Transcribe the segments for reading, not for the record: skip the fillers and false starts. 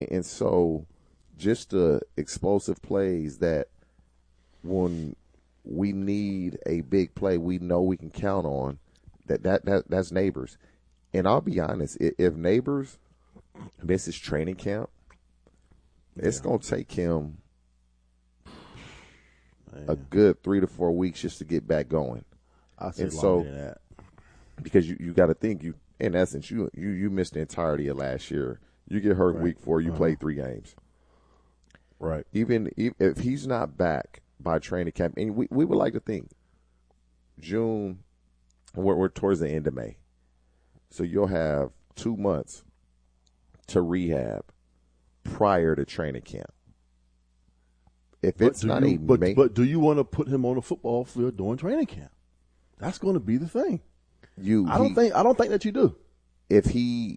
And so just the explosive plays that when we need a big play, we know we can count on, that's Neighbors. And I'll be honest, if Neighbors misses training camp, it's going to take him a good 3 to 4 weeks just to get back going. I say longer than that. Because you got to think, in essence, you missed the entirety of last year. You get hurt week 4, you play 3 games. Right. Even if he's not back by training camp, and we would like to think June, we're towards the end of May. So you'll have 2 months to rehab prior to training camp. But do you want to put him on a football field during training camp? That's going to be the thing. I don't think that you do. If he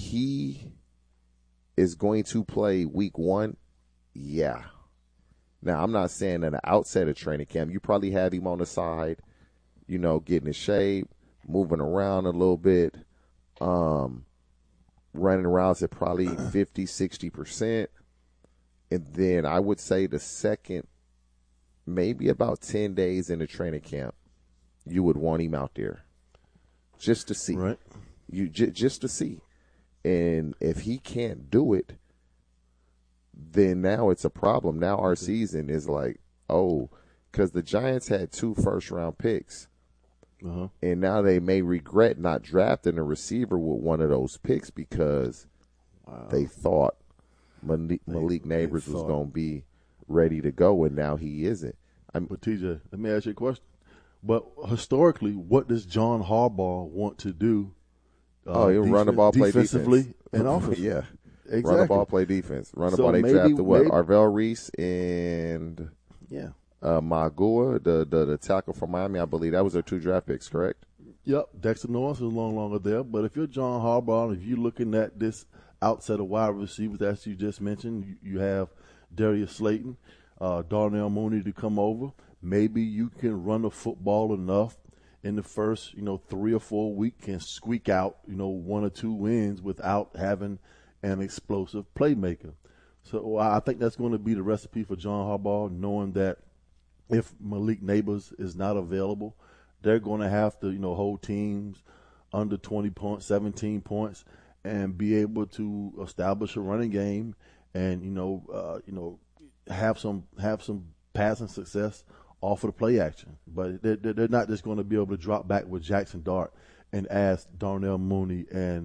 is going to play week 1, yeah. Now, I'm not saying at the outset of training camp. You probably have him on the side, getting in shape, moving around a little bit, running routes at probably 50, 60%. And then I would say the second, maybe about 10 days in the training camp, you would want him out there just to see. Right. Just to see. And if he can't do it, then now it's a problem. Now our season is like, because the Giants had 2 first-round picks. And now they may regret not drafting a receiver with one of those picks because they thought Malik Neighbors was going to be ready to go, and now he isn't. But TJ, let me ask you a question. But historically, what does John Harbaugh want to do? He'll run the ball, play defensively, and offensively. Yeah, exactly. Run the ball, play defense. Run the ball. They drafted Arvell Reese and Magua, the tackle from Miami. I believe that was their 2 draft picks, correct? Yep. Dexter Norris is no longer there. But if you're John Harbaugh, if you're looking at this outside of wide receivers, as you just mentioned, you have Darius Slayton, Darnell Mooney to come over. Maybe you can run the football enough in the first, 3 or 4 weeks, can squeak out, 1 or 2 wins without having an explosive playmaker. So I think that's going to be the recipe for John Harbaugh, knowing that if Malik Neighbors is not available, they're going to have to, hold teams under 20 points, 17 points, and be able to establish a running game and, have some passing success off of the play action. But they're not just going to be able to drop back with Jackson Dart and ask Darnell Mooney and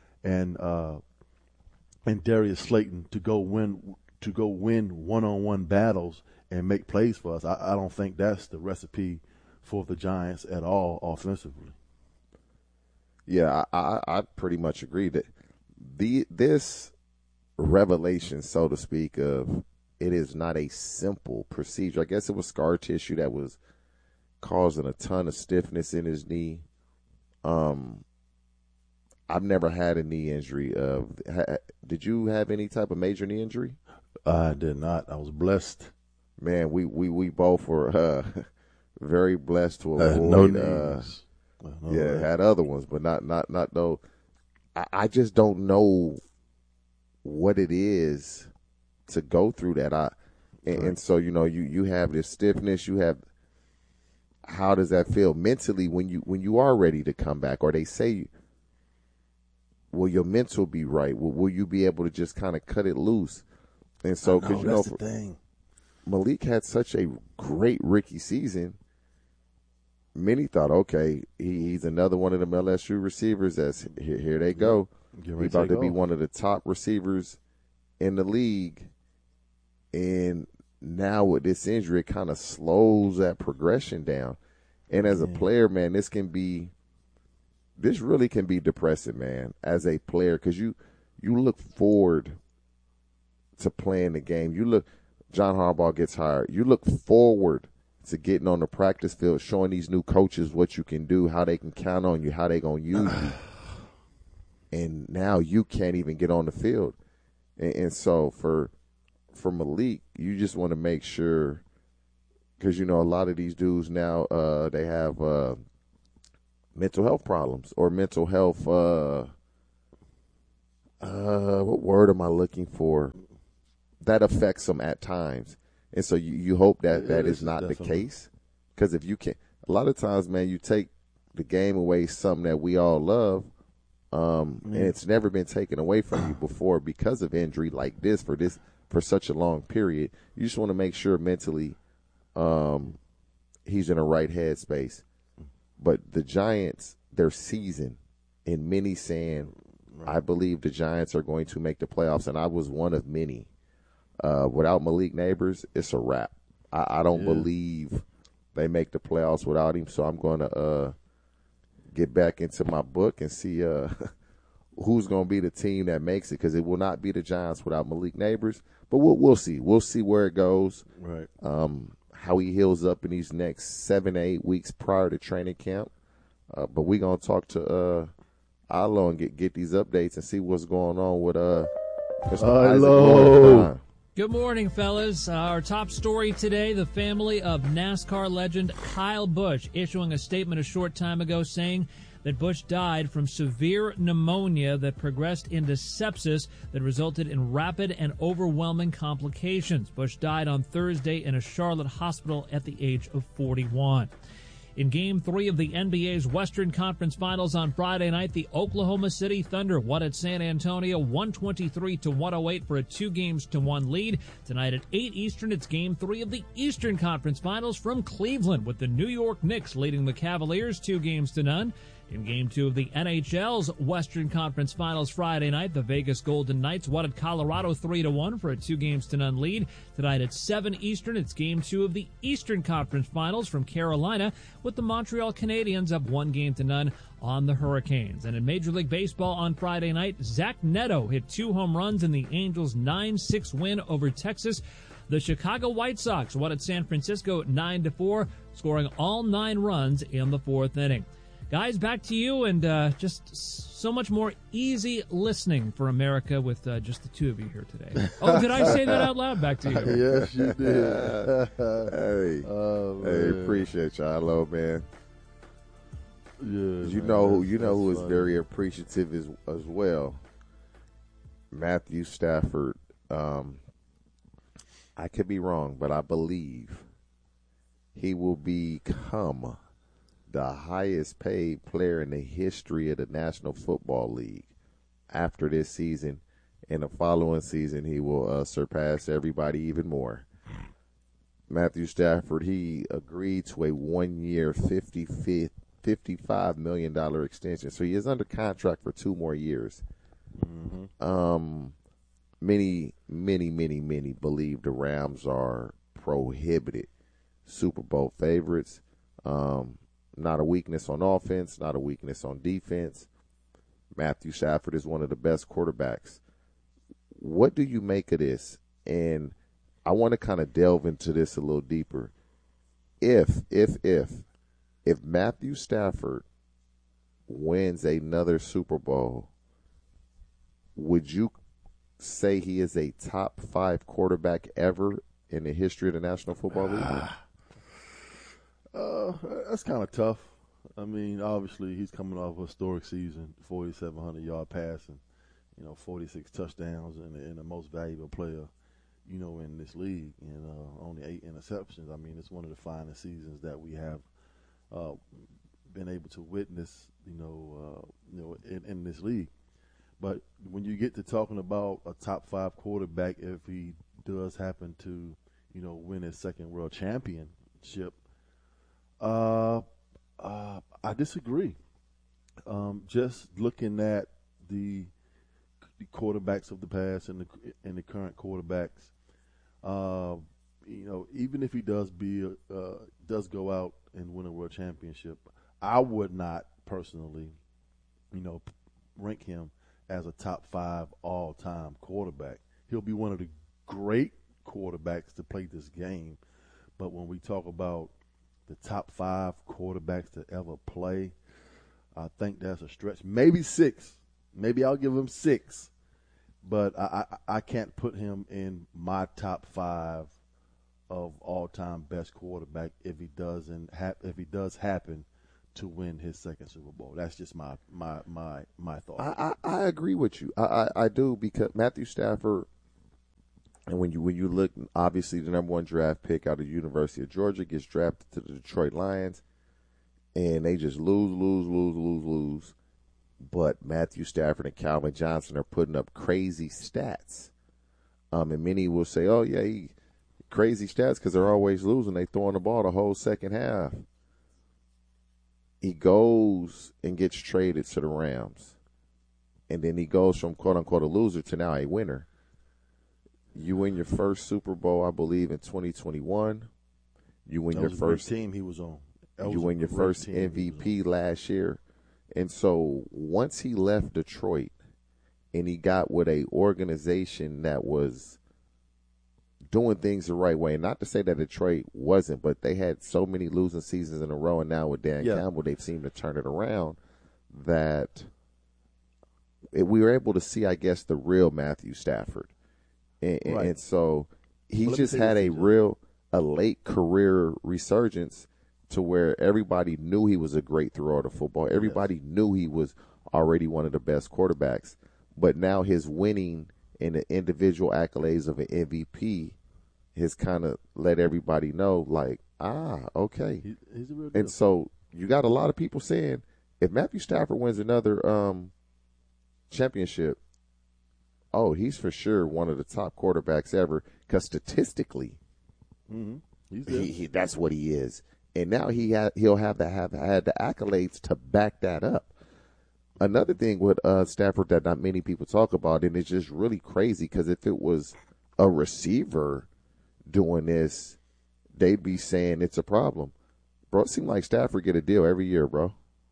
Darius Slayton to go win one-on-one battles and make plays for us. I don't think that's the recipe for the Giants at all offensively. Yeah, I pretty much agree that this revelation, so to speak, of it is not a simple procedure. I guess it was scar tissue that was causing a ton of stiffness in his knee. I've never had a knee injury. Did you have any type of major knee injury? I did not. I was blessed. Man, we both were very blessed to avoid. No knees. Had other ones, but not though. I just don't know what it is to go through that. And so you have this stiffness. You have. How does that feel mentally when you are ready to come back? Or they say, will your mental be right? Will you be able to just kind of cut it loose? And so, because that's the thing. Malik had such a great rookie season. Many thought, okay, he's another one of them LSU receivers. That's here they go. He's about to be one of the top receivers in the league. And now with this injury, it kind of slows that progression down. And as a player, man, this really can be depressing, man, as a player, because you look forward to playing the game. John Harbaugh gets hired. You look forward to getting on the practice field, showing these new coaches what you can do, how they can count on you, how they going to use you. And now you can't even get on the field. And so for Malik, you just want to make sure, because, a lot of these dudes now, they have mental health problems or mental health What word am I looking for? That affects them at times. And so you hope that that is not the case. Because if you can, a lot of times, man, you take the game away, something that we all love, and it's never been taken away from you before because of injury like this for such a long period. You just want to make sure mentally he's in a right headspace. But the Giants, their season, and many saying, I believe the Giants are going to make the playoffs, and I was one of many. Without Malik Neighbors, it's a wrap. I don't believe they make the playoffs without him, so I'm going to get back into my book and see who's going to be the team that makes it, because it will not be the Giants without Malik Neighbors. But we'll see. We'll see where it goes, right? How he heals up in these next 7 to 8 weeks prior to training camp. But we're going to talk to Ilo and get these updates and see what's going on with Mr. Isaac Lord. Good morning, fellas. Our top story today, the family of NASCAR legend Kyle Busch issuing a statement a short time ago saying that Busch died from severe pneumonia that progressed into sepsis that resulted in rapid and overwhelming complications. Busch died on Thursday in a Charlotte hospital at the age of 41. In Game 3 of the NBA's Western Conference Finals on Friday night, the Oklahoma City Thunder won at San Antonio 123-108 for a 2-1 lead. Tonight at 8 Eastern, it's Game 3 of the Eastern Conference Finals from Cleveland, with the New York Knicks leading the Cavaliers 2-0. In Game 2 of the NHL's Western Conference Finals Friday night, the Vegas Golden Knights won at Colorado 3-1 for a 2-0 lead. Tonight at 7 Eastern, it's Game 2 of the Eastern Conference Finals from Carolina, with the Montreal Canadiens up 1-0 on the Hurricanes. And in Major League Baseball on Friday night, Zach Neto hit 2 home runs in the Angels' 9-6 win over Texas. The Chicago White Sox won at San Francisco 9-4, scoring all 9 runs in the 4th inning. Guys, back to you, and just so much more easy listening for America with just the two of you here today. Oh, did I say that out loud? Back to you. Yes, you did. Hey, appreciate y'all, hello, man. Yeah, you know who is very appreciative as well. Matthew Stafford. I could be wrong, but I believe he will become the highest paid player in the history of the National Football League after this season. In the following season, he will surpass everybody even more. Matthew Stafford, he agreed to a 1-year, $55 million extension. So he is under contract for 2 more years. Mm-hmm. Many believe the Rams are prohibited Super Bowl favorites. Not a weakness on offense, not a weakness on defense. Matthew Stafford is one of the best quarterbacks. What do you make of this? And I want to kind of delve into this a little deeper. If Matthew Stafford wins another Super Bowl, would you say he is a top 5 quarterback ever in the history of the National Football League? That's kind of tough. I mean, obviously, he's coming off a historic season, 4,700-yard passing, 46 touchdowns, and the most valuable player, in this league, and only 8 interceptions. I mean, it's one of the finest seasons that we have been able to witness, in this league. But when you get to talking about a top 5 quarterback, if he does happen to, win his second world championship, I disagree. Just looking at the quarterbacks of the past and the current quarterbacks, even if he does go out and win a world championship, I would not personally, rank him as a top 5 all-time quarterback. He'll be one of the great quarterbacks to play this game, but when we talk about the top 5 quarterbacks to ever play, I think that's a stretch. Maybe 6. Maybe I'll give him 6. But I can't put him in my top 5 of all-time best quarterback if he does happen to win his second Super Bowl. That's just my thought. I agree with you. I do, because Matthew Stafford, and when you look, obviously the number 1 draft pick out of the University of Georgia, gets drafted to the Detroit Lions, and they just lose. But Matthew Stafford and Calvin Johnson are putting up crazy stats. And many will say, oh, yeah, crazy stats because they're always losing. They throwing the ball the whole second half. He goes and gets traded to the Rams. And then he goes from, quote-unquote, a loser to now a winner. You win your first Super Bowl, I believe, in 2021. You win your first team he was on. You win your first MVP last year. And so once he left Detroit and he got with a organization that was doing things the right way, and not to say that Detroit wasn't, but they had so many losing seasons in a row, and now with Dan Campbell, they've seemed to turn it around, that we were able to see, I guess, the real Matthew Stafford. And so he just had a late career resurgence to where everybody knew he was a great thrower of the football. Everybody knew he was already one of the best quarterbacks. But now his winning and the individual accolades of an MVP has kind of let everybody know, like, okay. He's a real deal. And so you got a lot of people saying, if Matthew Stafford wins another championship, he's for sure one of the top quarterbacks ever, because statistically, that's what he is. And now he'll have had the accolades to back that up. Another thing with Stafford that not many people talk about, and it's just really crazy, because if it was a receiver doing this, they'd be saying it's a problem. Bro, it seems like Stafford get a deal every year, bro.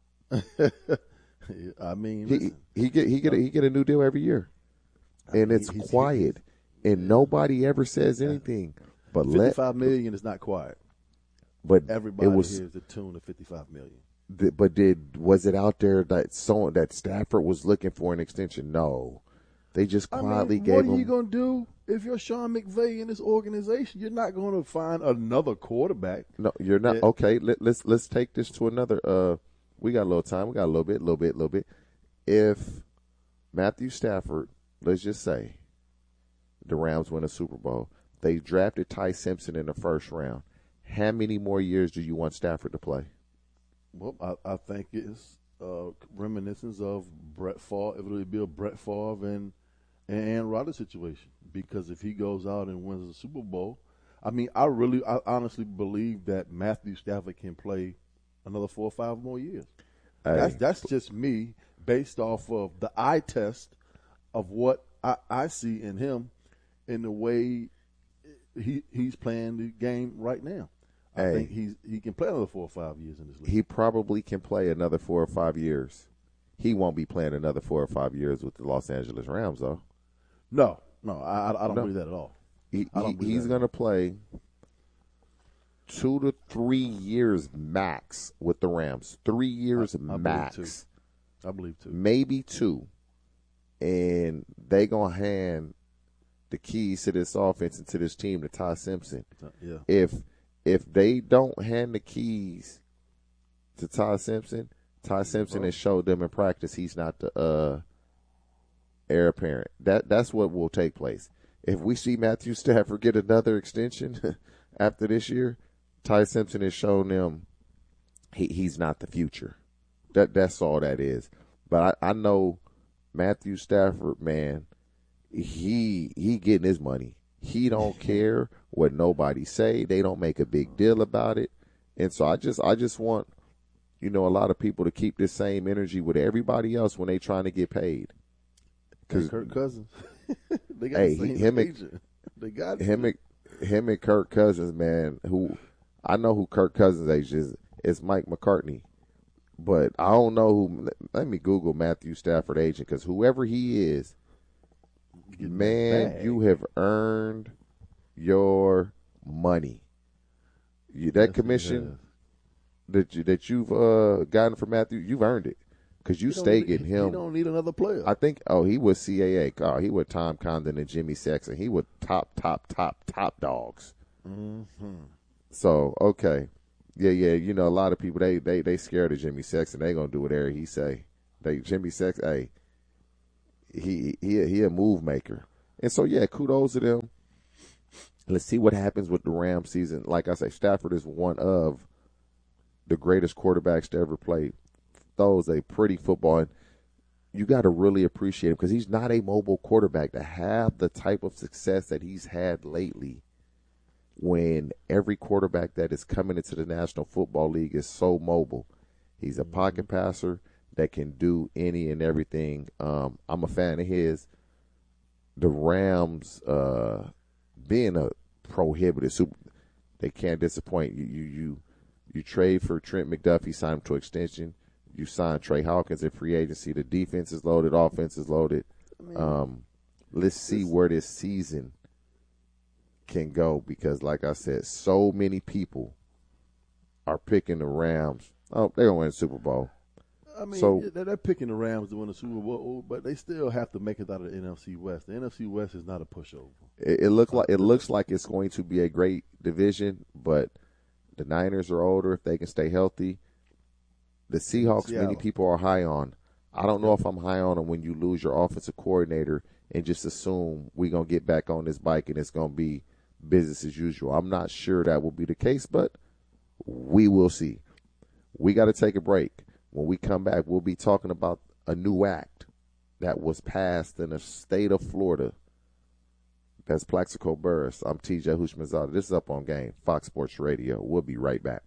I mean, he get a new deal every year, and it's quiet, and nobody ever says anything. But $55 million is not quiet. But everybody hears the tune of $55 million. But was it out there that Stafford was looking for an extension? No, they just quietly gave him. What are you going to do if you're Sean McVay in this organization? You're not going to find another quarterback. No, you're not. Okay, let's take this to another. We got a little time. We got a little bit. If Matthew Stafford, let's just say, the Rams win a Super Bowl, they drafted Ty Simpson in the first round. How many more years do you want Stafford to play? Well, I think it's reminiscence of Brett Favre. It would be a Brett Favre and Aaron Rodgers situation, because if he goes out and wins the Super Bowl, I mean, I honestly believe that Matthew Stafford can play another 4 or 5 more years. Hey. That's just me, based off of the eye test of what I see in him, in the way he's playing the game right now. I think he can play another 4 or 5 years in this league. He probably can play another 4 or 5 years. He won't be playing another 4 or 5 years with the Los Angeles Rams, though. No, I don't believe that at all. He's going to play 2 to 3 years max with the Rams. 3 years max. I believe 2. Maybe 2. And they going to hand the keys to this offense and to this team to Ty Simpson. Yeah. If they don't hand the keys to Ty Simpson has showed them in practice he's not the heir apparent. That's what will take place. If we see Matthew Stafford get another extension after this year, Ty Simpson has shown them he's not the future. That's all that is. But I know Matthew Stafford, man, he getting his money. He don't care what nobody say. They don't make a big deal about it. And so I just want, a lot of people to keep this same energy with everybody else when they trying to get paid. Cause Kirk Cousins. They got him and Kirk Cousins, man, who I know who Kirk Cousins' age is. It's Mike McCartney. But I don't know who. Let me Google Matthew Stafford agent, because whoever he is, man, you have earned your money. That commission that you've gotten from Matthew, you've earned it, because you stay getting him. You don't need another player. I think. He was CAA. He was Tom Condon and Jimmy Sexton. He was top dogs. Mm-hmm. So okay, Yeah. You know, a lot of people they scared of Jimmy Sexton. They gonna do whatever he say. Jimmy Sexton, hey, he a move maker, and so yeah, kudos to them. Let's see what happens with the Rams season. Like I say, Stafford is one of the greatest quarterbacks to ever play. Throws a pretty football, and you got to really appreciate him because he's not a mobile quarterback. To have the type of success that he's had lately, when every quarterback that is coming into the National Football League is so mobile. He's a pocket passer that can do any and everything. I'm a fan of his. The Rams, being a prohibited super, they can't disappoint. You trade for Trent McDuffie, sign him to extension. You sign Trey Hawkins in free agency. The defense is loaded, offense is loaded. Let's see where this season can go because, like I said, so many people are picking the Rams. Oh, they're going to win the Super Bowl. I mean, so, they're picking the Rams to win the Super Bowl, but they still have to make it out of the NFC West. The NFC West is not a pushover. It looks like it's going to be a great division, but the Niners are older if they can stay healthy. The Seahawks, many people are high on. I don't know if I'm high on them when you lose your offensive coordinator and just assume we're going to get back on this bike and it's going to be business as usual. I'm not sure that will be the case, but we will see. We got to take a break. When we come back, we'll be talking about a new act that was passed in the state of Florida. That's Plaxico Burress. I'm TJ Houshmandzadeh. This is Up on Game, Fox Sports Radio. We'll be right back.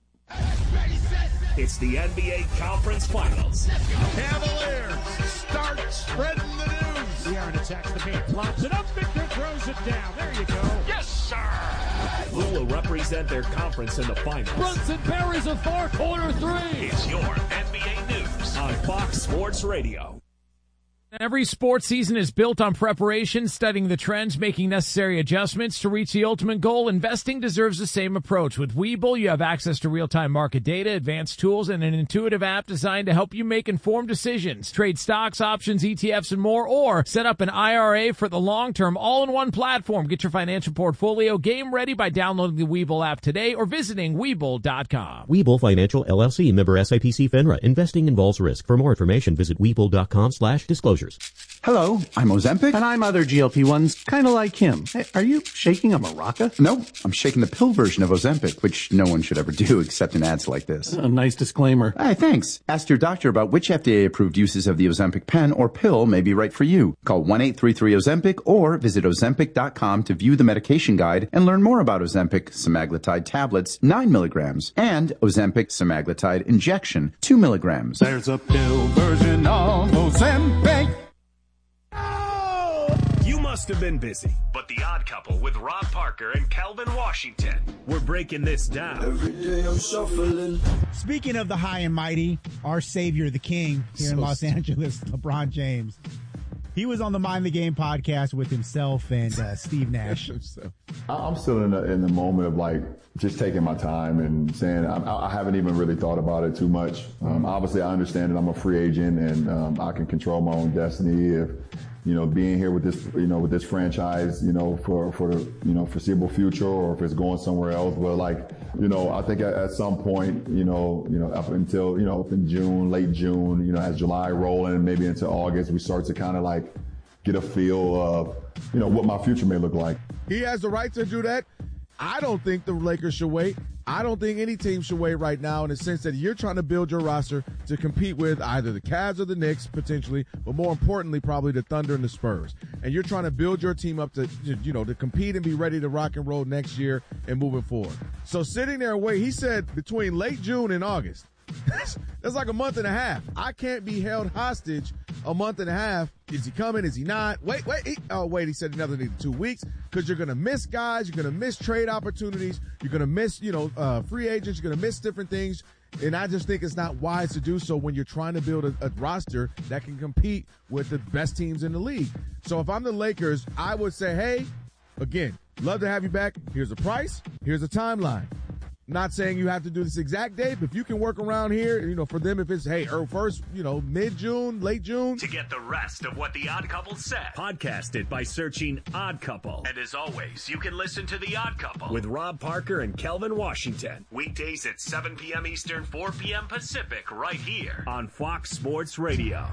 It's the NBA Conference Finals. Cavaliers start spreading the news. The Aaron attacks the paint, flops it up, Victor throws it down. There you go. Yes, sir. Who will represent their conference in the finals? Brunson buries a far-corner three. It's your NBA News on Fox Sports Radio. Every sports season is built on preparation, studying the trends, making necessary adjustments to reach the ultimate goal. Investing deserves the same approach. With Webull, you have access to real-time market data, advanced tools, and an intuitive app designed to help you make informed decisions. Trade stocks, options, ETFs, and more, or set up an IRA for the long-term all-in-one platform. Get your financial portfolio game ready by downloading the Webull app today or visiting Webull.com. Webull Financial, LLC, member SIPC FINRA. Investing involves risk. For more information, visit Webull.com/disclosures. Hello, I'm Ozempic. And I'm other GLP-1s, kind of like him. Hey, are you shaking a maraca? No, I'm shaking the pill version of Ozempic, which no one should ever do except in ads like this. A nice disclaimer. Hey, thanks. Ask your doctor about which FDA-approved uses of the Ozempic pen or pill may be right for you. Call 1-833-OZEMPIC or visit Ozempic.com to view the medication guide and learn more about Ozempic semaglutide tablets, 9 milligrams, and Ozempic semaglutide injection, 2 milligrams. There's a pill version of Ozempic. You must have been busy, but The Odd Couple with Rob Parker and Calvin Washington, we're breaking this down. Every day I'm shuffling. Speaking of the high and mighty, our savior, the king here in Los Angeles, LeBron James. He was on the Mind the Game podcast with himself and Steve Nash. I'm still in the moment of like just taking my time and saying I haven't even really thought about it too much. Obviously, I understand that I'm a free agent and I can control my own destiny. If being here with this franchise, for the, foreseeable future, or if it's going somewhere else. But I think at some point, up until, up in June, late June, as July rolling, maybe into August, we start to kind of like get a feel of, what my future may look like. He has the right to do that. I don't think the Lakers should wait. I don't think any team should wait right now, in the sense that you're trying to build your roster to compete with either the Cavs or the Knicks potentially, but more importantly, probably the Thunder and the Spurs. And you're trying to build your team up to compete and be ready to rock and roll next year and moving forward. So sitting there and wait, he said between late June and August. That's like a month and a half. I can't be held hostage a month and a half. Is he coming? Is he not? Wait. He said another 2 weeks, because you're going to miss guys. You're going to miss trade opportunities. You're going to miss, free agents. You're going to miss different things. And I just think it's not wise to do so when you're trying to build a roster that can compete with the best teams in the league. So if I'm the Lakers, I would say, hey, again, love to have you back. Here's a price. Here's a timeline. Not saying you have to do this exact date, but if you can work around here, for them, if it's, first, mid-June, late June. To get the rest of what The Odd Couple said, podcast it by searching Odd Couple. And as always, you can listen to The Odd Couple with Rob Parker and Kelvin Washington. Weekdays at 7 p.m. Eastern, 4 p.m. Pacific, right here on Fox Sports Radio.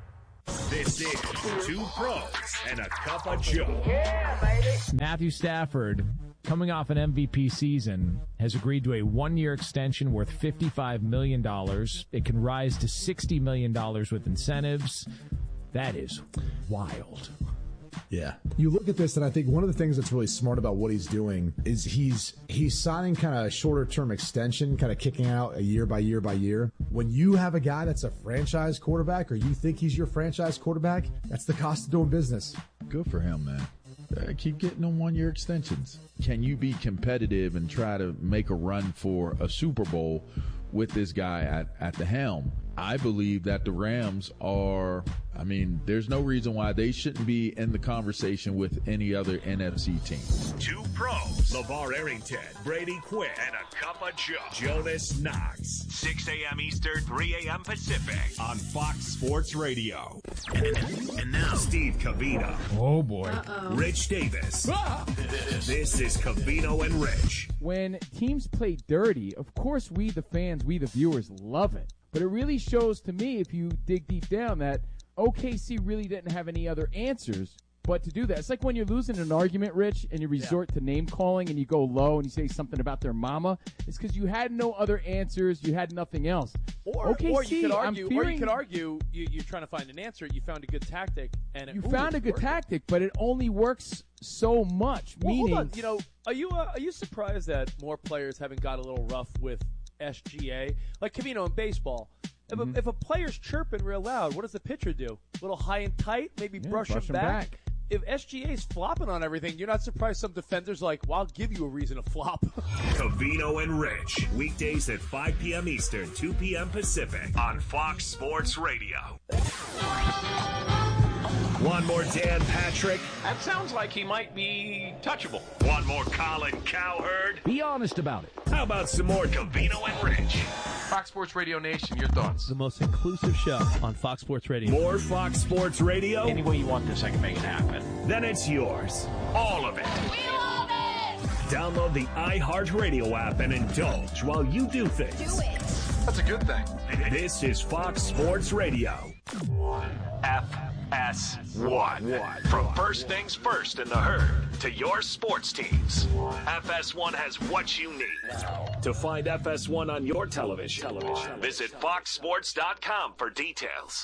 This is Two Pros and a Cup of Joe. Yeah, baby. Matthew Stafford, coming off an MVP season, has agreed to a one-year extension worth $55 million. It can rise to $60 million with incentives. That is wild. Yeah. You look at this, and I think one of the things that's really smart about what he's doing is he's signing kind of a shorter-term extension, kind of kicking out a year by year by year. When you have a guy that's a franchise quarterback, or you think he's your franchise quarterback, that's the cost of doing business. Good for him, man. Keep getting them one-year extensions. Can you be competitive and try to make a run for a Super Bowl with this guy at the helm? I believe that the Rams are, there's no reason why they shouldn't be in the conversation with any other NFC team. Two Pros, LeVar Arrington, Brady Quinn, and a Cup of Joe, Jonas Knox. 6 a.m. Eastern, 3 a.m. Pacific on Fox Sports Radio. And now, Steve Covino. Oh, boy. Rich Davis. This is Covino and Rich. When teams play dirty, of course we, the fans, we, the viewers, love it. But it really shows to me, if you dig deep down, that OKC really didn't have any other answers but to do that. It's like when you're losing an argument, Rich, and you resort to name-calling and you go low and you say something about their mama. It's because you had no other answers. You had nothing else. Or you could argue, you're trying to find an answer. You found a good tactic. And you found a good tactic, but it only works so much. Well, meaning, hold on. Are you surprised that more players haven't got a little rough with SGA? Like Covino in baseball. If a player's chirping real loud, what does the pitcher do? A little high and tight, maybe brush him back. If SGA's flopping on everything, you're not surprised some defenders like, well, I'll give you a reason to flop. Covino and Rich, weekdays at 5 p.m. Eastern, 2 p.m. Pacific on Fox Sports Radio. One more Dan Patrick. That sounds like he might be touchable. One more Colin Cowherd. Be honest about it. How about some more Covino and Rich? Fox Sports Radio Nation, your thoughts? The most inclusive show on Fox Sports Radio. More Fox Sports Radio? Any way you want this, I can make it happen. Then it's yours. All of it. We love it! Download the iHeartRadio app and indulge while you do things. Do it. That's a good thing. This is Fox Sports Radio. FS1. From first things first in the herd to your sports teams, FS1 has what you need. To find FS1 on your television, visit foxsports.com for details.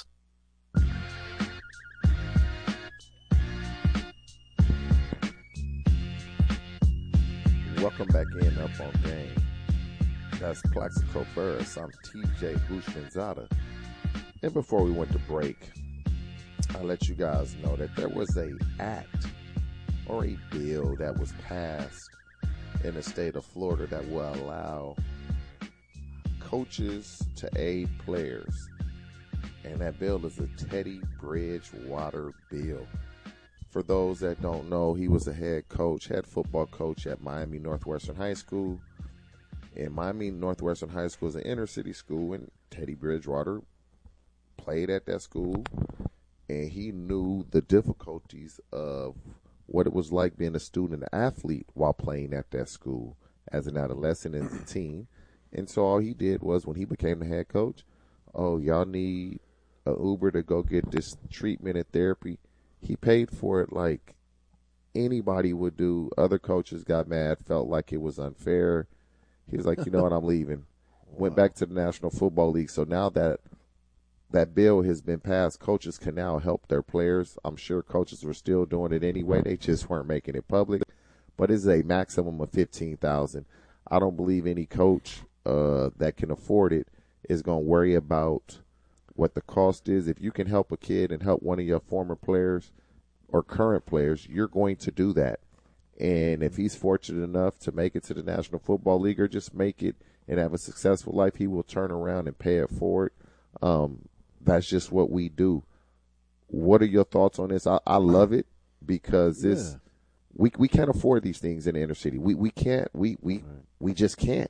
Welcome back in Up on Game. That's Plaxico Burris. I'm TJ Houshmandzadeh. And before we went to break, I let you guys know that there was a act or a bill that was passed in the state of Florida that will allow coaches to aid players. And that bill is a Teddy Bridgewater bill. For those that don't know, he was a head football coach at Miami Northwestern High School. And Miami Northwestern High School is an inner city school, and Teddy Bridgewater played at that school. And he knew the difficulties of what it was like being a student and athlete while playing at that school as an adolescent and a teen. And so all he did was, when he became the head coach, y'all need an Uber to go get this treatment and therapy. He paid for it like anybody would do. Other coaches got mad, felt like it was unfair. He was like, you know what, I'm leaving. Went back to the National Football League. So now that bill has been passed, coaches can now help their players. I'm sure coaches were still doing it anyway. They just weren't making it public. But it's a maximum of $15,000. I don't believe any coach that can afford it is going to worry about what the cost is. If you can help a kid and help one of your former players or current players, you're going to do that. And if he's fortunate enough to make it to the National Football League or just make it and have a successful life, he will turn around and pay it forward. That's just what we do. What are your thoughts on this? I love it because we can't afford these things in the inner city. We can't. We just can't.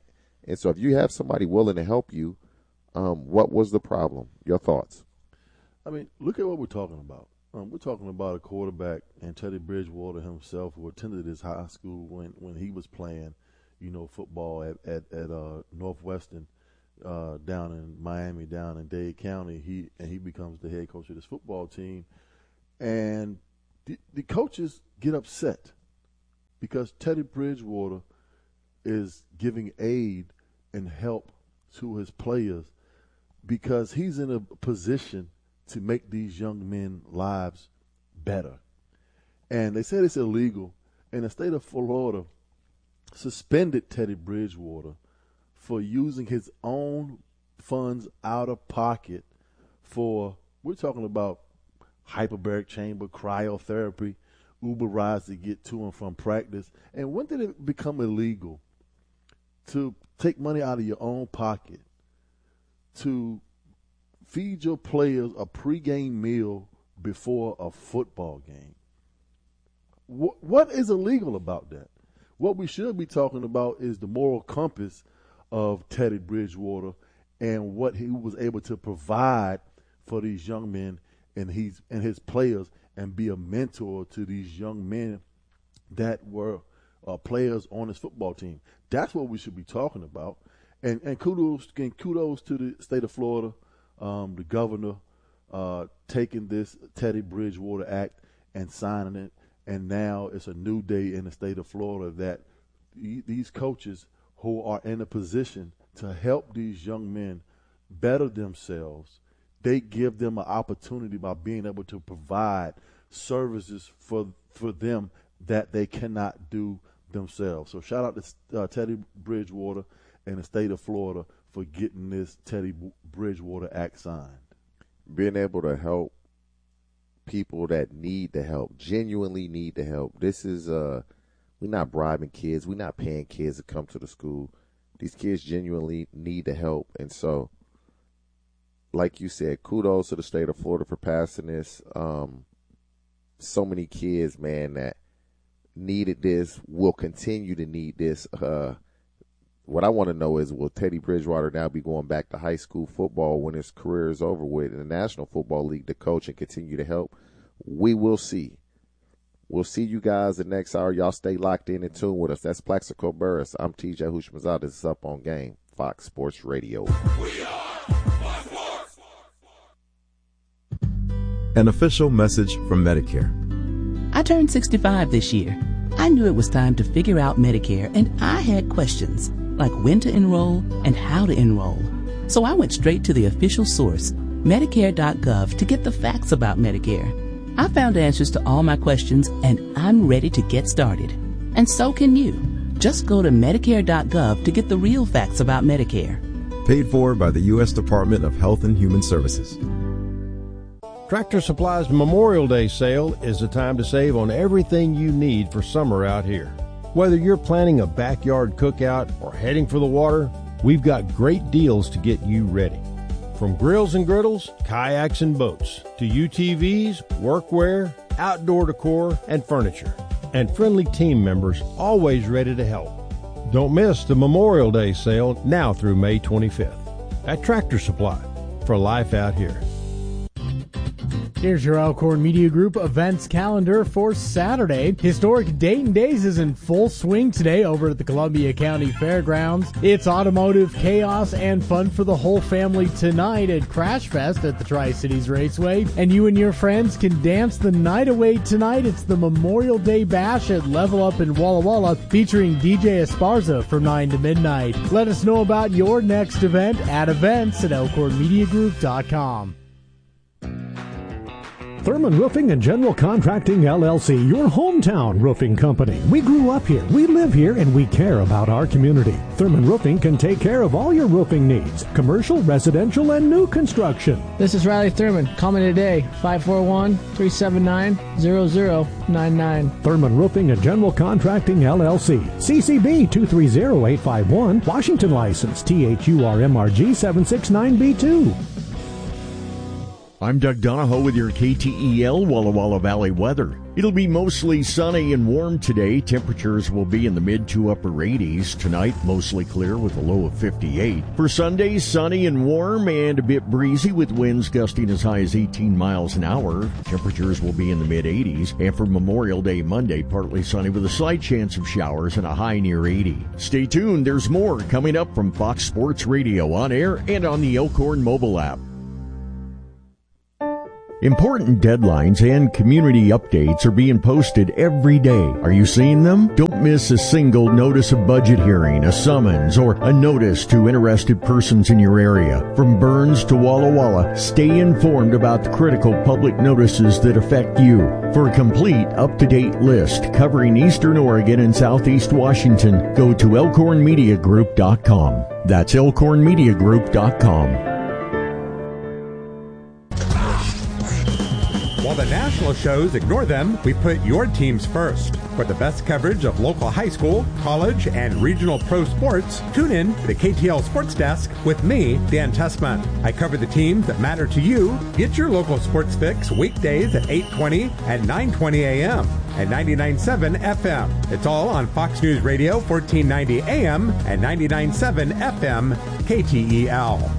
And so if you have somebody willing to help you, what was the problem? Your thoughts? I mean, look at what we're talking about. We're talking about a quarterback and Teddy Bridgewater himself, who attended his high school when he was playing, football at Northwestern down in Miami, down in Dade County. He becomes the head coach of this football team, and the coaches get upset because Teddy Bridgewater is giving aid and help to his players because he's in a position to make these young men's lives better. And they said it's illegal. And the state of Florida suspended Teddy Bridgewater for using his own funds out of pocket we're talking about hyperbaric chamber, cryotherapy, Uber rides to get to and from practice. And when did it become illegal to take money out of your own pocket to feed your players a pregame meal before a football game? What is illegal about that? What we should be talking about is the moral compass of Teddy Bridgewater and what he was able to provide for these young men and his players, and be a mentor to these young men that were players on his football team. That's what we should be talking about. And kudos to the state of Florida, the governor taking this Teddy Bridgewater Act and signing it. And now it's a new day in the state of Florida that these coaches who are in a position to help these young men better themselves, they give them an opportunity by being able to provide services for them that they cannot do themselves. So shout out to Teddy Bridgewater and the state of Florida for getting this Teddy Bridgewater Act signed. Being able to help people that need the help, genuinely need the help. This is we're not bribing kids. We're not paying kids to come to the school. These kids genuinely need the help. And so, like you said, kudos to the state of Florida for passing this. So many kids, man, that needed this, will continue to need this. What I want to know is, will Teddy Bridgewater now be going back to high school football when his career is over with in the National Football League to coach and continue to help? We will see. We'll see you guys the next hour. Y'all stay locked in and tuned with us. That's Plaxico Burris. I'm TJ Hushmanzada. This is Up on Game, Fox Sports Radio. We are Fox Sports. An official message from Medicare. I turned 65 this year. I knew it was time to figure out Medicare, and I had questions like when to enroll and how to enroll. So I went straight to the official source, Medicare.gov, to get the facts about Medicare. I found answers to all my questions, and I'm ready to get started. And so can you. Just go to Medicare.gov to get the real facts about Medicare. Paid for by the U.S. Department of Health and Human Services. Tractor Supply's Memorial Day sale is the time to save on everything you need for summer out here. Whether you're planning a backyard cookout or heading for the water, we've got great deals to get you ready. From grills and griddles, kayaks and boats, to UTVs, workwear, outdoor decor, and furniture. And friendly team members always ready to help. Don't miss the Memorial Day sale now through May 25th at Tractor Supply, for life out here. Here's your Alcorn Media Group events calendar for Saturday. Historic Dayton Days is in full swing today over at the Columbia County Fairgrounds. It's automotive chaos and fun for the whole family tonight at Crash Fest at the Tri-Cities Raceway. And you and your friends can dance the night away tonight. It's the Memorial Day Bash at Level Up in Walla Walla, featuring DJ Esparza from 9 to midnight. Let us know about your next event at events@elkhornmediagroup.com. Thurman Roofing and General Contracting, LLC, your hometown roofing company. We grew up here, we live here, and we care about our community. Thurman Roofing can take care of all your roofing needs, commercial, residential, and new construction. This is Riley Thurman. Call me today, 541-379-0099. Thurman Roofing and General Contracting, LLC, CCB 230851, Washington license, THURMRG 769B2. I'm Doug Donahoe with your KTEL Walla Walla Valley weather. It'll be mostly sunny and warm today. Temperatures will be in the mid to upper 80s. Tonight, mostly clear with a low of 58. For Sunday, sunny and warm and a bit breezy with winds gusting as high as 18 miles an hour. Temperatures will be in the mid 80s. And for Memorial Day Monday, partly sunny with a slight chance of showers and a high near 80. Stay tuned. There's more coming up from Fox Sports Radio on air and on the Elkhorn mobile app. Important deadlines and community updates are being posted every day. Are you seeing them? Don't miss a single notice of budget hearing, a summons, or a notice to interested persons in your area. From Burns to Walla Walla, stay informed about the critical public notices that affect you. For a complete, up-to-date list covering Eastern Oregon and Southeast Washington, go to elkhornmediagroup.com. That's elkhornmediagroup.com. While the national shows ignore them, we put your teams first. For the best coverage of local high school, college, and regional pro sports, tune in to the KTL Sports Desk with me, Dan Tessman. I cover the teams that matter to you. Get your local sports fix weekdays at 8:20 and 9:20 a.m. and 99.7 FM. It's all on Fox News Radio, 1490 AM and 99.7 FM, KTEL.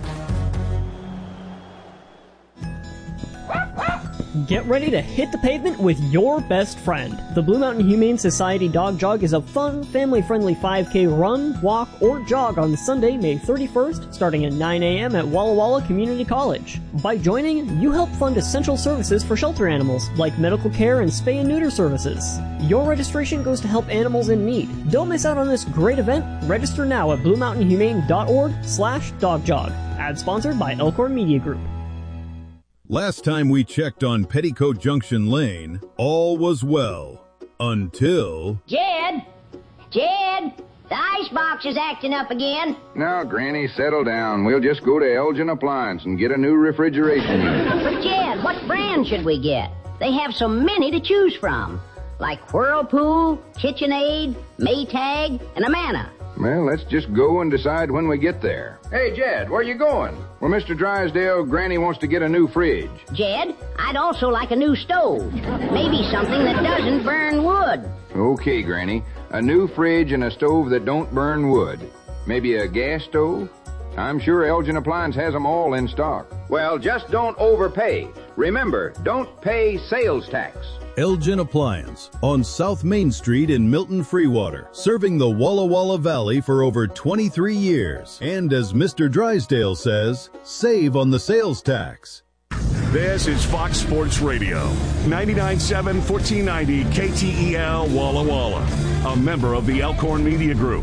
Get ready to hit the pavement with your best friend. The Blue Mountain Humane Society Dog Jog is a fun, family-friendly 5K run, walk, or jog on Sunday, May 31st, starting at 9 a.m. at Walla Walla Community College. By joining, you help fund essential services for shelter animals, like medical care and spay and neuter services. Your registration goes to help animals in need. Don't miss out on this great event. Register now at bluemountainhumane.org/dogjog. Ad sponsored by Elkhorn Media Group. Last time we checked on Petticoat Junction Lane, all was well. Until... Jed! Jed! The icebox is acting up again. Now, Granny, settle down. We'll just go to Elgin Appliance and get a new refrigeration unit. But, Jed, what brand should we get? They have so many to choose from. Like Whirlpool, KitchenAid, Maytag, and Amana. Well, let's just go and decide when we get there. Hey, Jed, where you going? Well, Mr. Drysdale, Granny wants to get a new fridge. Jed, I'd also like a new stove. Maybe something that doesn't burn wood. Okay, Granny. A new fridge and a stove that don't burn wood. Maybe a gas stove? I'm sure Elgin Appliance has them all in stock. Well, just don't overpay. Remember, don't pay sales tax. Elgin Appliance on South Main Street in Milton Freewater, serving the Walla Walla Valley for over 23 years. And as Mr. Drysdale says, save on the sales tax. This is Fox Sports Radio, 99.7 1490 KTEL Walla Walla, a member of the Elkhorn Media Group.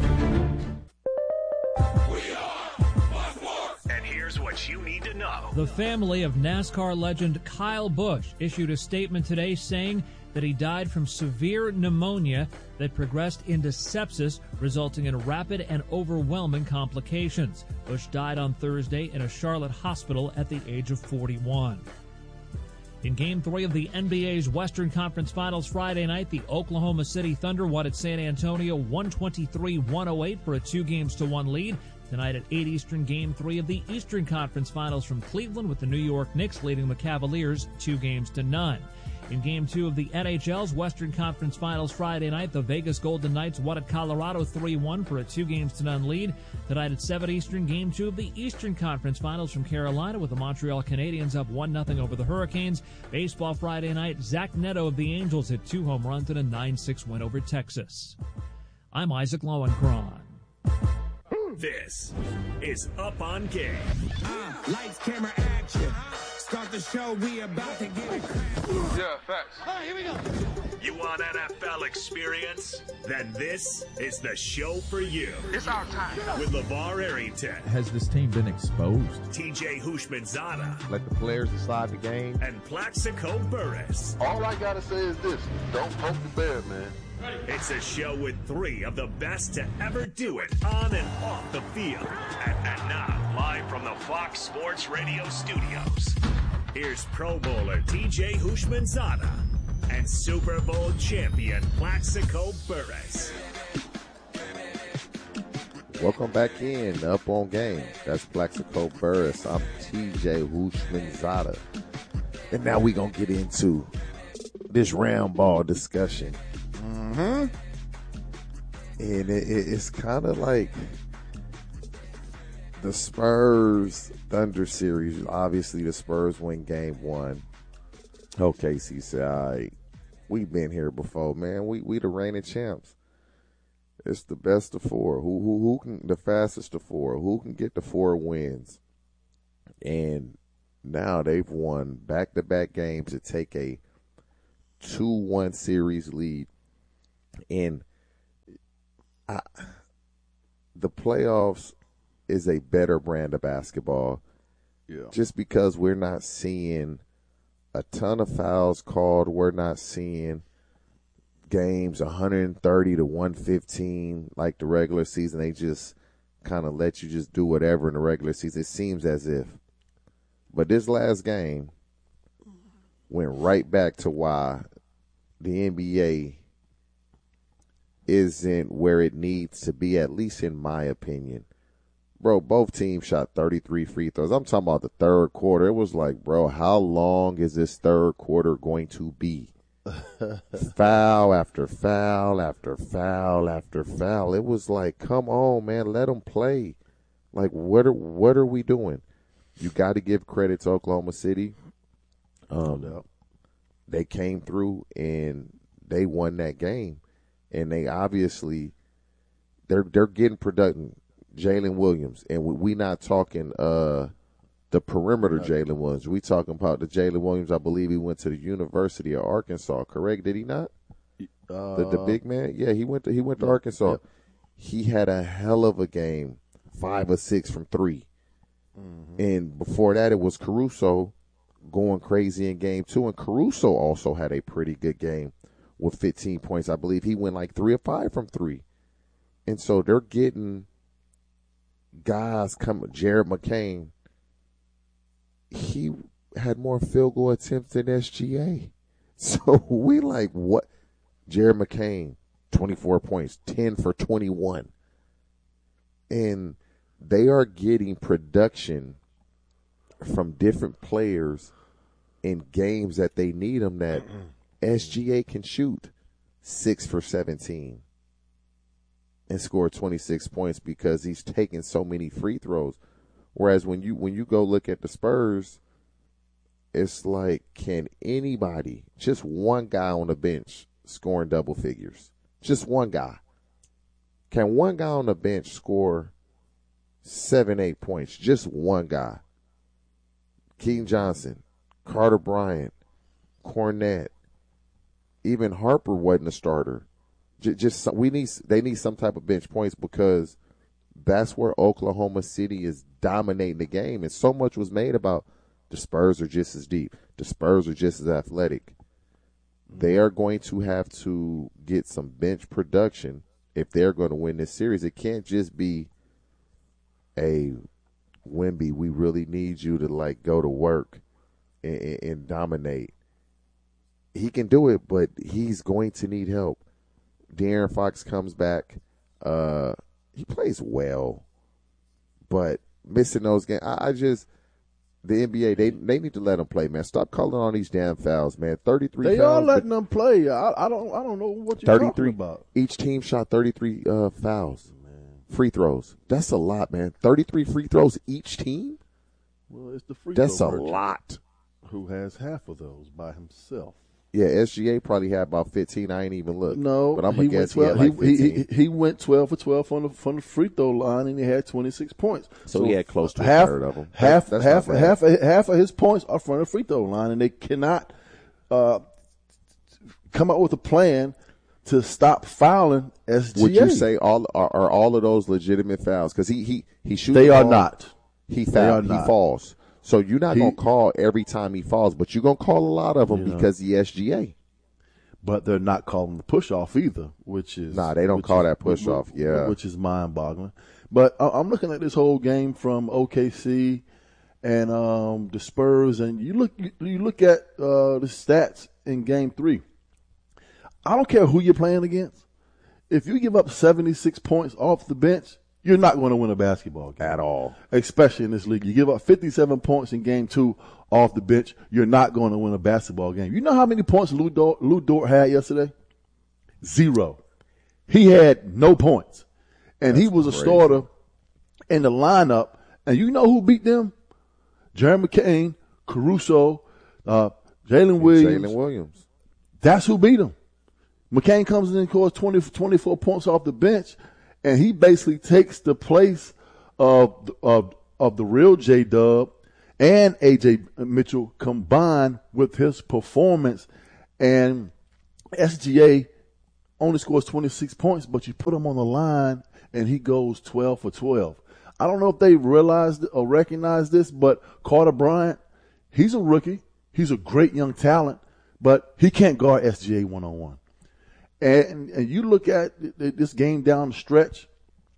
And here's what you need to know. The family of NASCAR legend Kyle Busch issued a statement today saying that he died from severe pneumonia that progressed into sepsis, resulting in rapid and overwhelming complications. Busch died on Thursday in a Charlotte hospital at the age of 41. In Game 3 of the NBA's Western Conference Finals Friday night, the Oklahoma City Thunder won at San Antonio 123-108 for a 2-1 lead. Tonight at 8 Eastern, Game 3 of the Eastern Conference Finals from Cleveland, with the New York Knicks leading the Cavaliers 2-0. In Game 2 of the NHL's Western Conference Finals Friday night, the Vegas Golden Knights won at Colorado 3-1 for a 2-0 lead. Tonight at 7 Eastern, Game 2 of the Eastern Conference Finals from Carolina, with the Montreal Canadiens up 1-0 over the Hurricanes. Baseball Friday night, Zach Neto of the Angels hit 2 home runs in a 9-6 win over Texas. I'm Isaac Lowenkron. This is Up on Game. Lights, camera, action. Start the show, we about to get it. Yeah, facts. All right, here we go. You want NFL experience? Then this is the show for you. It's our time. With LeVar Arrington. Has this team been exposed? TJ Houshmandzadeh. Let the players decide the game. And Plaxico Burress. All I gotta say is this: don't poke the bear, man. It's a show with 3 of the best to ever do it on and off the field. And now, live from the Fox Sports Radio studios, here's Pro Bowler TJ Houshmandzadeh and Super Bowl champion Plaxico Burress. Welcome back in Up on Game. That's Plaxico Burress. I'm TJ Houshmandzadeh. And now we're going to get into this round ball discussion. Mm-hmm. And it's kind of like the Spurs Thunder series. Obviously, the Spurs win game 1. OKC said, all right, we've been here before, man. We the reigning champs. It's the best of 4. Who can the fastest of 4? Who can get the 4 wins? And now they've won back-to-back games to take a 2-1 series lead. And the playoffs is a better brand of basketball. Yeah. Just because we're not seeing a ton of fouls called, we're not seeing games 130 to 115 like the regular season. They just kind of let you just do whatever in the regular season. It seems as if. But this last game went right back to why the NBA isn't where it needs to be, at least in my opinion. Bro, both teams shot 33 free throws. I'm talking about the third quarter. It was like, bro, how long is this third quarter going to be? Foul after foul after foul after foul. It was like, come on, man, let them play. Like, what are we doing? You got to give credit to Oklahoma City. They came through and they won that game. And they obviously they're getting production. Jalen Williams, and we not talking the perimeter Jalen Williams. We talking about the Jalen Williams. I believe he went to the University of Arkansas. Correct? Did he not? The big man. Yeah, he went to Arkansas. Yep. He had a hell of a game. 5 or 6 from 3. Mm-hmm. And before that, it was Caruso going crazy in game 2, and Caruso also had a pretty good game with 15 points. I believe he went like 3 or 5 from 3. And so they're getting guys coming. Jared McCain, he had more field goal attempts than SGA. So we like, what? Jared McCain, 24 points, 10 for 21. And they are getting production from different players in games that they need them that SGA can shoot 6 for 17 and score 26 points because he's taking so many free throws. Whereas when you go look at the Spurs, it's like, can anybody, just one guy on the bench scoring double figures? Just one guy. Can one guy on the bench score 7-8 points? Just one guy. Keaton Johnson, Carter Bryant, Cornette, even Harper wasn't a starter. They need some type of bench points because that's where Oklahoma City is dominating the game. And so much was made about the Spurs are just as deep. The Spurs are just as athletic. They are going to have to get some bench production if they're going to win this series. It can't just be a Wemby, we really need you to like go to work and dominate. He can do it, but he's going to need help. De'Aaron Fox comes back. He plays well, but missing those games. The NBA, they need to let him play, man. Stop calling on these damn fouls, man. 33 They fouls. are letting them play. I don't know what you're talking about. Each team shot 33 fouls. Free throws. That's a lot, man. 33 free throws each team? Well, it's the free That's throw a merchant lot. Who has half of those by himself. Yeah, SGA probably had about 15. I ain't even looked. No, but I'm going to guess he went 12. had like 15. He went 12 for 12 from the free throw line, and he had 26 points. So he had close to half, a third of them. Half of his points are from the free throw line, and they cannot come up with a plan to stop fouling SGA. Would you say all of those legitimate fouls? Because he shoots. They are not. He fouled. He falls. So you're not going to call every time he falls, but you're going to call a lot of them because he SGA. But they're not calling the push off either, which is they don't call that push off. Yeah, which is mind boggling. But I'm looking at this whole game from OKC and the Spurs, and you look at the stats in Game 3. I don't care who you're playing against. If you give up 76 points off the bench, you're not going to win a basketball game. At all. Especially in this league. You give up 57 points in game 2 off the bench, you're not going to win a basketball game. You know how many points Lou Dort had yesterday? 0. He had no points. And he was a starter in the lineup. And you know who beat them? Jeremy McCain, Caruso, Jalen Williams. That's who beat him. McCain comes in and scores 24 points off the bench, and he basically takes the place of the real J-Dub and A.J. Mitchell combined with his performance. And SGA only scores 26 points, but you put him on the line, and he goes 12 for 12. I don't know if they realized or recognize this, but Carter Bryant, he's a rookie. He's a great young talent, but he can't guard SGA one-on-one. And you look at this game down the stretch,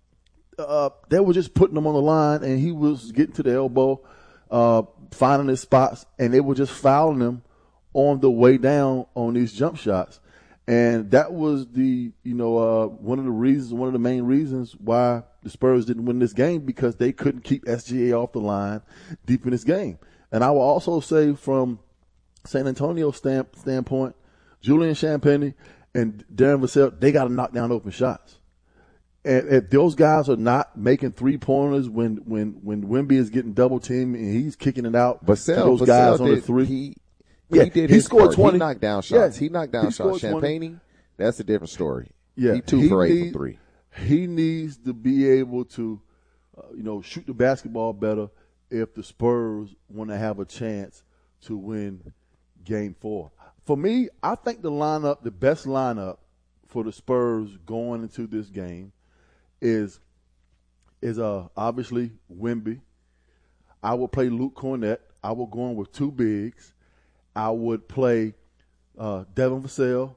they were just putting him on the line, and he was getting to the elbow, finding his spots, and they were just fouling him on the way down on these jump shots. And that was one of the main reasons why the Spurs didn't win this game, because they couldn't keep SGA off the line deep in this game. And I will also say from San Antonio's standpoint, Julian Champagnie and Darren Vassell, they got to knock down open shots. And if those guys are not making 3-pointers when Wemby is getting double teamed and he's kicking it out to those guys on the three. He scored 20. He knocked down shots. Yeah, he knocked down shots. Champagnie, that's a different story. Yeah, he 2 for 8 from 3. He needs to be able to, shoot the basketball better if the Spurs want to have a chance to win Game 4. For me, I think the best lineup for the Spurs going into this game is obviously Wemby. I will play Luke Cornett. I will go in with 2 bigs. I would play Devin Vassell,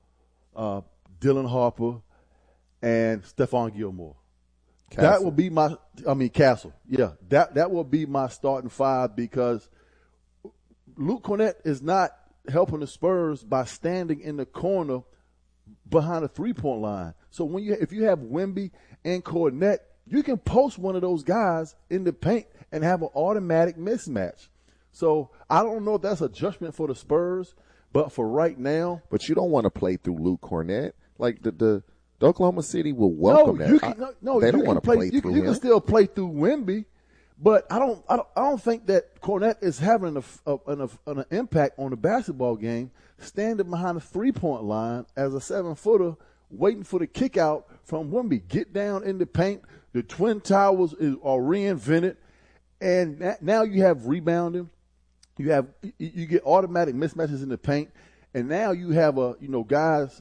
Dylan Harper, and Stephon Gilmore. Castle. That will be Castle. Yeah, that will be my starting 5, because Luke Cornett is not helping the Spurs by standing in the corner behind a 3-point line. So if you have Wemby and Cornett, you can post one of those guys in the paint and have an automatic mismatch. So I don't know if that's a judgment for the Spurs, but for right now. But you don't want to play through Luke Cornett. Like the Oklahoma City will welcome that. They don't want to play through him. You can still play through Wemby, but I don't think that Cornett is having an impact on the basketball game, standing behind the 3-point line as a 7-footer, waiting for the kick out from Wemby. Get down in the paint. The Twin Towers are reinvented, and now you have rebounding. You get automatic mismatches in the paint, and now you have guys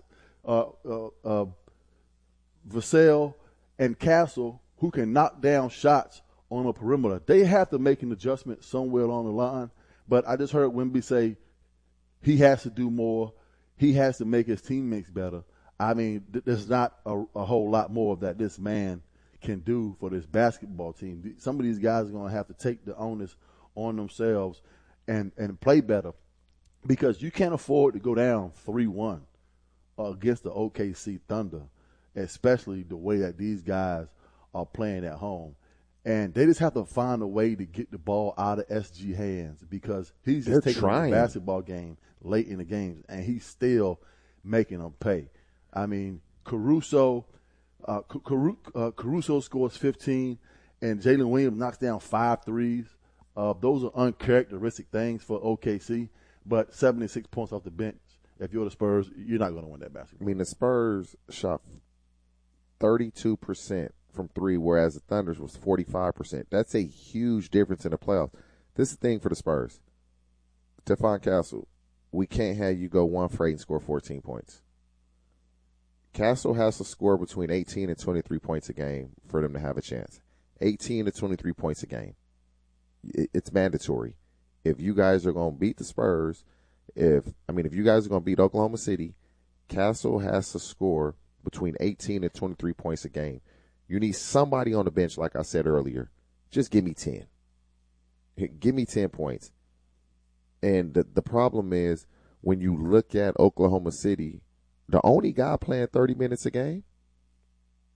Vassell and Castle who can knock down shots on a perimeter. They have to make an adjustment somewhere along the line, but I just heard Wemby say he has to do more. He has to make his teammates better. I mean, there's not a whole lot more that this man can do for this basketball team. Some of these guys are going to have to take the onus on themselves and play better, because you can't afford to go down 3-1 against the OKC Thunder, especially the way that these guys are playing at home. And they just have to find a way to get the ball out of SG hands, because he's just taking the basketball game late in the games, and he's still making them pay. I mean, Caruso scores 15, and Jalen Williams knocks down 5 threes. Those are uncharacteristic things for OKC, but 76 points off the bench. If you're the Spurs, you're not going to win that basketball. I mean, the Spurs shot 32% from 3, whereas the Thunder's was 45%. That's a huge difference in the playoffs. This is the thing for the Spurs. Stephon Castle, we can't have you go 1 for 8 and score 14 points. Castle has to score between 18 and 23 points a game for them to have a chance. 18 to 23 points a game. It's mandatory. If you guys are going to beat the Spurs, if you guys are going to beat Oklahoma City, Castle has to score between 18 and 23 points a game. You need somebody on the bench, like I said earlier. Just give me 10. Give me 10 points. And the problem is, when you look at Oklahoma City, the only guy playing 30 minutes a game,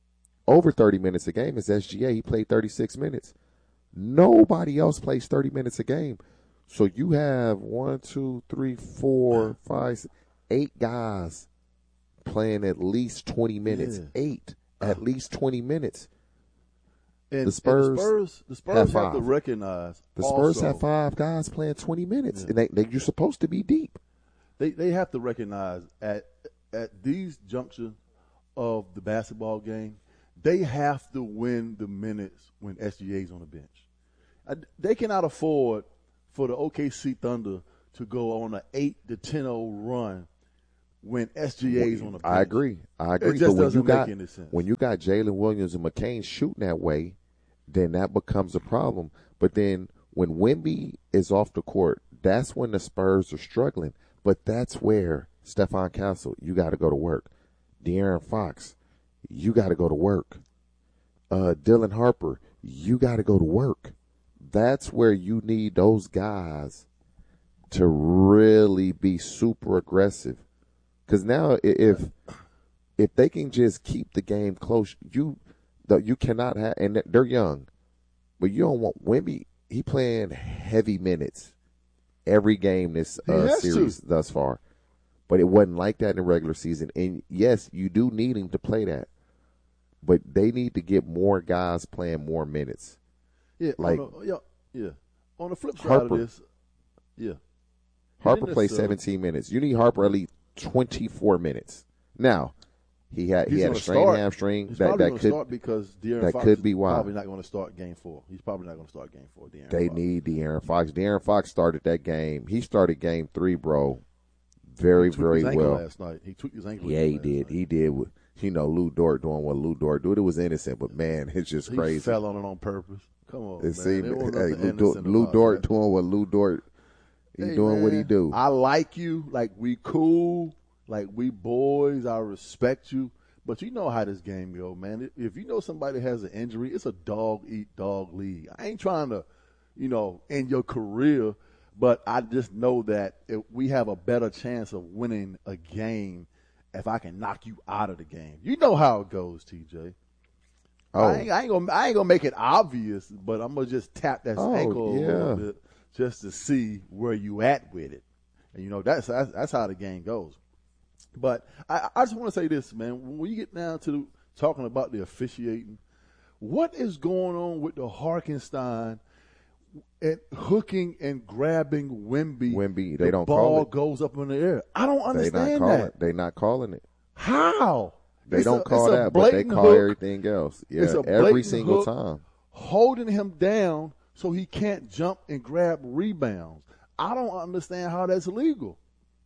over 30 minutes a game is SGA. He played 36 minutes. Nobody else plays 30 minutes a game. So you have 1, 2, 3, 4, 5, 6, 8 guys playing at least 20 minutes. 8 at least 20 minutes. And the Spurs have to recognize the Spurs also, have 5 guys playing 20 minutes, and you're supposed to be deep. They have to recognize at these junctures of the basketball game, they have to win the minutes when SGA's on the bench. They cannot afford for the OKC Thunder to go on an 8-10-0 run when SGA's on the bench. I agree. It just doesn't make any sense. When you got Jalen Williams and McCain shooting that way, then that becomes a problem. But then when Wemby is off the court, that's when the Spurs are struggling. But that's where Stephon Castle, you got to go to work. De'Aaron Fox, you got to go to work. Dylan Harper, you got to go to work. That's where you need those guys to really be super aggressive. Because now if they can just keep the game close, you cannot have, and they're young, but you don't want Wemby. He playing heavy minutes every game this series thus far. But it wasn't like that in the regular season. And, yes, you do need him to play that. But they need to get more guys playing more minutes. Yeah, like on the flip side Harper, of this, Harper played 17 minutes. You need Harper at least 24 minutes. Now, he had a strained hamstring. He's that probably could start because De'Aaron Fox could be why. Probably not going to start Game 4. He's probably not going to start Game 4. They need De'Aaron Fox. De'Aaron Fox started that game. He started Game 3, bro. Very, very well. Last night. He took his ankle. Yeah, he did. He did. With, Lou Dort doing what Lou Dort did. It was innocent, but man, it's just crazy. He fell on it on purpose. Come on, it man. Lou Dort doing what Lou Dort. He's doing what he do. I like you. Like, we cool. Like, we boys. I respect you. But you know how this game go, man. If you know somebody has an injury, it's a dog-eat-dog league. I ain't trying to, end your career, but I just know that we have a better chance of winning a game if I can knock you out of the game. You know how it goes, TJ. Oh. I ain't gonna make it obvious, but I'm gonna just tap that ankle a little bit just to see where you at with it. And that's how the game goes. But I just want to say this, man. When you get down to talking about the officiating, what is going on with the Hartenstein and hooking and grabbing Wemby? They don't call it. The ball goes up in the air. I don't understand that. They're not calling it. How? They don't call that, but they call everything else. Yeah, every single time. Holding him down so he can't jump and grab rebounds. I don't understand how that's legal.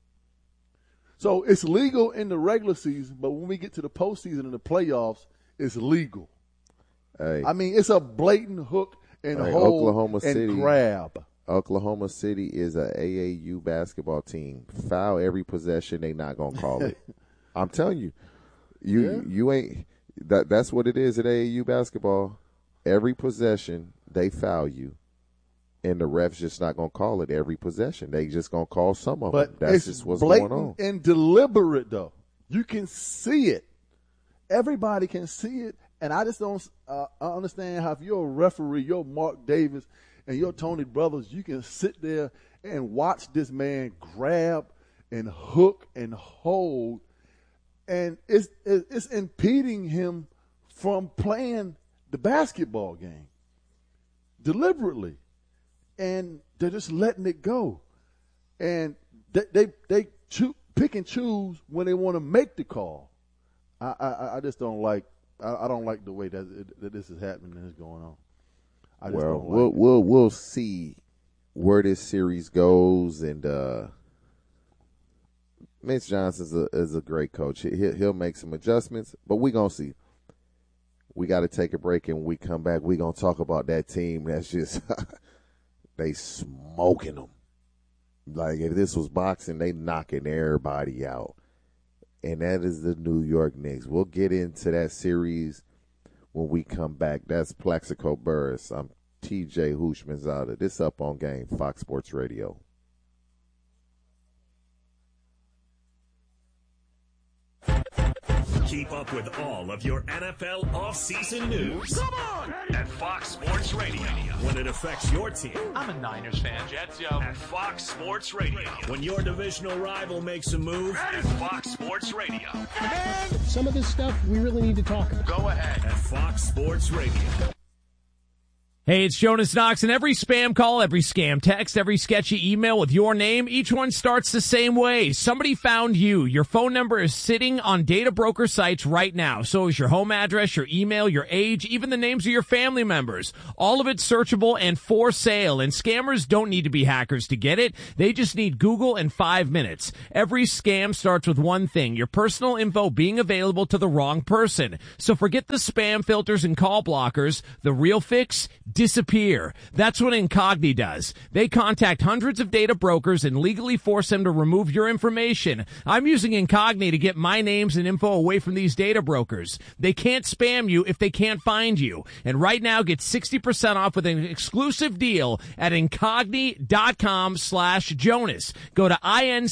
So it's legal in the regular season, but when we get to the postseason and the playoffs, it's legal. Hey. I mean, it's a blatant hook and hold Oklahoma and City, grab. Oklahoma City is a AAU basketball team. Foul every possession, they not gonna call it. I'm telling you, you ain't. That's what it is at AAU basketball. Every possession they foul you. And the ref's just not going to call it every possession. They just going to call some of them. That's just what's going on. And deliberate, though. You can see it. Everybody can see it. And I just don't understand how if you're a referee, you're Mark Davis, and you're Tony Brothers, you can sit there and watch this man grab and hook and hold. And it's impeding him from playing the basketball game deliberately. And they're just letting it go. And they pick and choose when they want to make the call. I just don't like I don't like the way that this is happening and is going on. We'll see where this series goes, and Mitch Johnson is a great coach. He'll make some adjustments, but we're gonna see. We got to take a break, and when we come back, we're gonna talk about that team that's just. They smoking them. Like, if this was boxing, they knocking everybody out. And that is the New York Knicks. We'll get into that series when we come back. That's Plaxico Burress. I'm TJ Houshmandzadeh. This Up on Game, Fox Sports Radio. Keep up with all of your NFL offseason news. Come on! At Fox Sports Radio. When it affects your team. I'm a Niners fan, Jets, yo. At Fox Sports Radio. When your divisional rival makes a move. At Fox Sports Radio. Man, some of this stuff we really need to talk about. Go ahead. At Fox Sports Radio. Hey, it's Jonas Knox, and every spam call, every scam text, every sketchy email with your name, each one starts the same way. Somebody found you. Your phone number is sitting on data broker sites right now. So is your home address, your email, your age, even the names of your family members. All of it searchable and for sale, and scammers don't need to be hackers to get it. They just need Google and 5 minutes. Every scam starts with one thing, your personal info being available to the wrong person. So forget the spam filters and call blockers. The real fix? Disappear. That's what Incogni does. They contact hundreds of data brokers and legally force them to remove your information. I'm using Incogni to get my names and info away from these data brokers. They can't spam you if they can't find you. And right now, get 60% off with an exclusive deal at Incogni.com/Jonas. Go to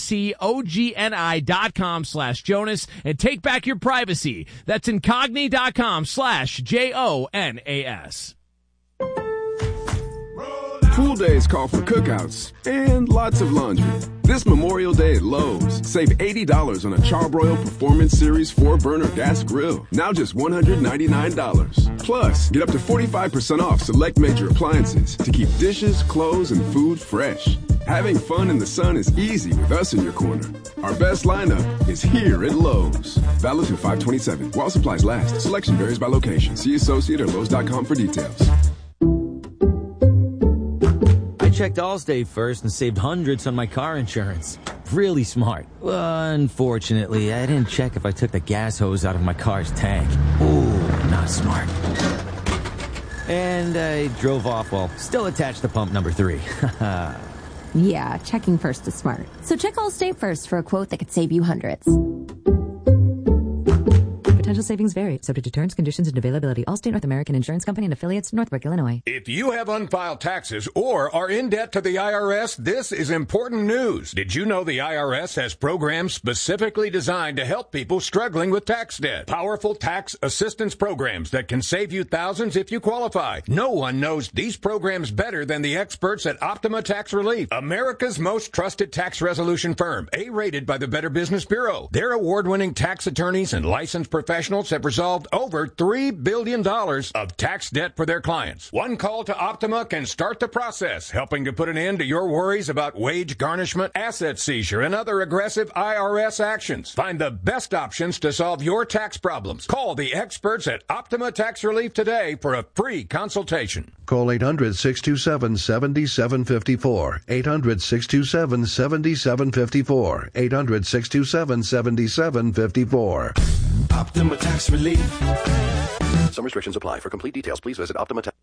INCOGNI.com/Jonas and take back your privacy. That's Incogni.com/JONAS. Pool days call for cookouts and lots of laundry. This Memorial Day at Lowe's, save $80 on a Charbroil Performance Series 4-burner gas grill. Now just $199. Plus, get up to 45% off select major appliances to keep dishes, clothes, and food fresh. Having fun in the sun is easy with us in your corner. Our best lineup is here at Lowe's. Valid through 5/27. While supplies last. Selection varies by location. See associate or Lowe's.com for details. I checked Allstate first and saved hundreds on my car insurance. Really smart. Unfortunately, I didn't check if I took the gas hose out of my car's tank. Ooh, not smart. And I drove off while still attached to pump number 3. Yeah, checking first is smart. So check Allstate first for a quote that could save you hundreds. Potential savings vary, subject to terms, conditions, and availability. Allstate North American Insurance Company and affiliates, Northbrook, Illinois. If you have unfiled taxes or are in debt to the IRS, this is important news. Did you know the IRS has programs specifically designed to help people struggling with tax debt? Powerful tax assistance programs that can save you thousands if you qualify. No one knows these programs better than the experts at Optima Tax Relief, America's most trusted tax resolution firm, A-rated by the Better Business Bureau. Their award-winning tax attorneys and licensed professionals have resolved over $3 billion of tax debt for their clients. One call to Optima can start the process, helping to put an end to your worries about wage garnishment, asset seizure, and other aggressive IRS actions. Find the best options to solve your tax problems. Call the experts at Optima Tax Relief today for a free consultation. Call 800-627-7754. 800-627-7754. 800-627-7754. Optima Tax Relief. Some restrictions apply. For complete details, please visit Optima Tax.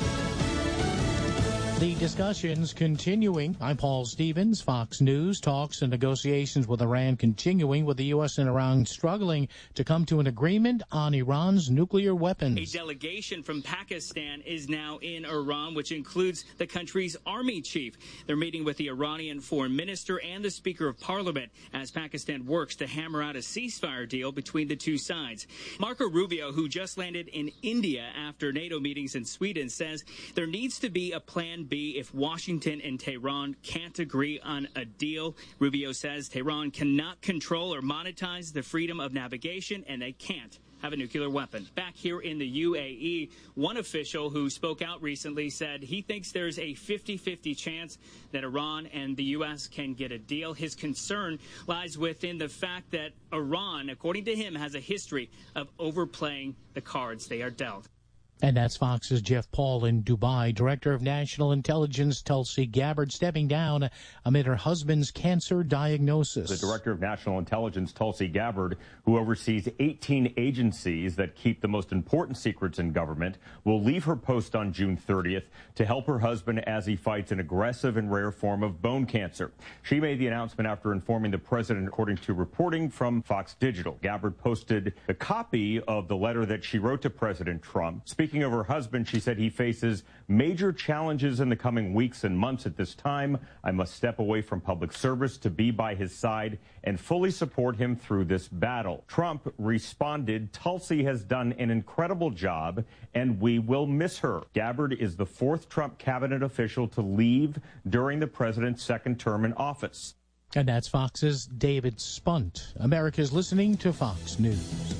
The discussions continuing. I'm Paul Stevens, Fox News. Talks and negotiations with Iran continuing, with the U.S. and Iran struggling to come to an agreement on Iran's nuclear weapons. A delegation from Pakistan is now in Iran, which includes the country's army chief. They're meeting with the Iranian foreign minister and the Speaker of Parliament as Pakistan works to hammer out a ceasefire deal between the two sides. Marco Rubio, who just landed in India after NATO meetings in Sweden, says there needs to be a plan B if Washington and Tehran can't agree on a deal. Rubio says Tehran cannot control or monetize the freedom of navigation, and they can't have a nuclear weapon. Back here in the UAE, one official who spoke out recently said he thinks there's a 50-50 chance that Iran and the U.S. can get a deal. His concern lies within the fact that Iran, according to him, has a history of overplaying the cards they are dealt. And that's Fox's Jeff Paul in Dubai. Director of National Intelligence Tulsi Gabbard stepping down amid her husband's cancer diagnosis. The Director of National Intelligence, Tulsi Gabbard, who oversees 18 agencies that keep the most important secrets in government, will leave her post on June 30th to help her husband as he fights an aggressive and rare form of bone cancer. She made the announcement after informing the president, according to reporting from Fox Digital. Gabbard posted a copy of the letter that she wrote to President Trump, speaking Speaking of her husband, she said he faces major challenges in the coming weeks and months. At this time, I must step away from public service to be by his side and fully support him through this battle. Trump responded, Tulsi has done an incredible job, and we will miss her. Gabbard is the fourth Trump cabinet official to leave during the president's second term in office. And that's Fox's David Spunt. America's listening to Fox News.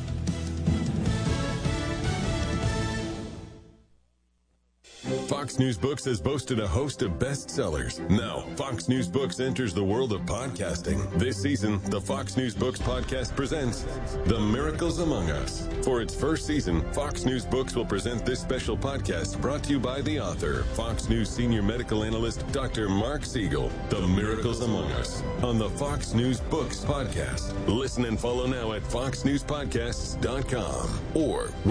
Fox News Books has boasted a host of bestsellers. Now, Fox News Books enters the world of podcasting. This season, the Fox News Books podcast presents The Miracles Among Us. For its first season, Fox News Books will present this special podcast brought to you by the author, Fox News senior medical analyst, Dr. Mark Siegel. The Miracles Among Us on the Fox News Books podcast. Listen and follow now at foxnewspodcasts.com or